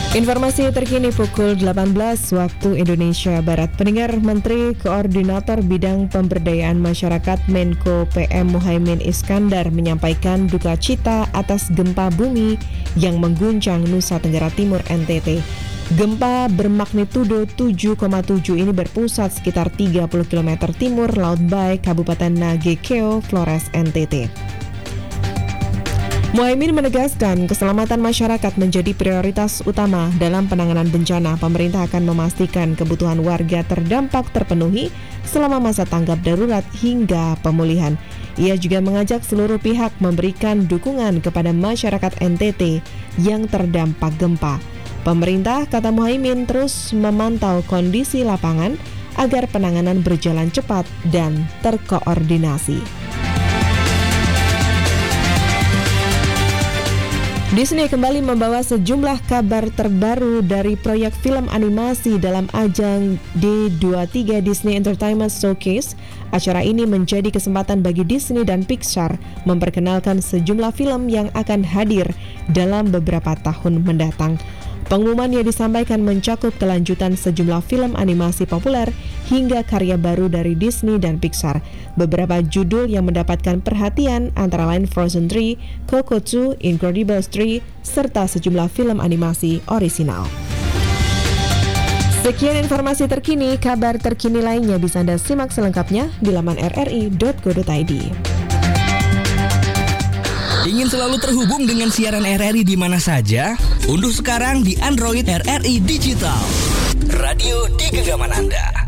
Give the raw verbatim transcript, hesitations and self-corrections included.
Informasi terkini pukul delapan belas waktu Indonesia Barat. Pendengar, Menteri Koordinator Bidang Pemberdayaan Masyarakat Menko P M Muhaimin Iskandar menyampaikan duka cita atas gempa bumi yang mengguncang Nusa Tenggara Timur N T T. Gempa bermagnitudo tujuh koma tujuh ini berpusat sekitar tiga puluh kilometer timur Laut Bae, Kabupaten Nagekeo, Flores, N T T. Muhaimin menegaskan keselamatan masyarakat menjadi prioritas utama dalam penanganan bencana. Pemerintah akan memastikan kebutuhan warga terdampak terpenuhi selama masa tanggap darurat hingga pemulihan. Ia juga mengajak seluruh pihak memberikan dukungan kepada masyarakat N T T yang terdampak gempa. Pemerintah, kata Muhaimin, terus memantau kondisi lapangan agar penanganan berjalan cepat dan terkoordinasi. Disney kembali membawa sejumlah kabar terbaru dari proyek film animasi dalam ajang D dua puluh tiga Disney Entertainment Showcase. Acara ini menjadi kesempatan bagi Disney dan Pixar memperkenalkan sejumlah film yang akan hadir dalam beberapa tahun mendatang. Pengumuman yang disampaikan mencakup kelanjutan sejumlah film animasi populer hingga karya baru dari Disney dan Pixar. Beberapa judul yang mendapatkan perhatian antara lain Frozen tiga, Coco dua, Incredibles tiga, serta sejumlah film animasi orisinal. Sekian informasi terkini, kabar terkini lainnya bisa Anda simak selengkapnya di laman r r i dot co dot i d. Ingin selalu terhubung dengan siaran R R I di mana saja? Unduh sekarang di Android R R I Digital. Radio di genggaman Anda.